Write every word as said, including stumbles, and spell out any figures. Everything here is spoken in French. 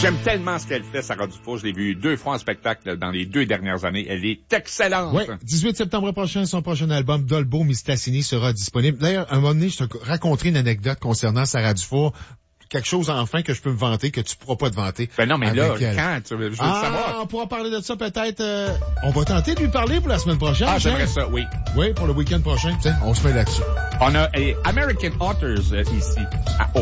J'aime tellement ce qu'elle fait, Sarah Dufour. Je l'ai vue deux fois en spectacle dans les deux dernières années. Elle est excellente. Oui, dix-huit septembre prochain, son prochain album, Dolbo Mistassini, sera disponible. D'ailleurs, à un moment donné, je te raconterai une anecdote concernant Sarah Dufour. Quelque chose enfin que je peux me vanter, que tu pourras pas te vanter. Ben non, mais là, elle. quand? Tu veux, je veux ah, savoir. on pourra parler de ça peut-être. Euh, on va tenter de lui parler pour la semaine prochaine. Ah, j'aimerais ça, oui. Oui, pour le week-end prochain. T'sais, on se met là-dessus. On a eh, American Authors euh, ici, à O